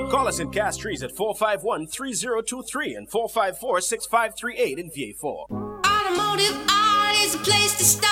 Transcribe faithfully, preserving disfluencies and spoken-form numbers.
Call us in Castries at four five one, three zero two three and four five four, six five three eight in V A four. Automotive art is a place to start.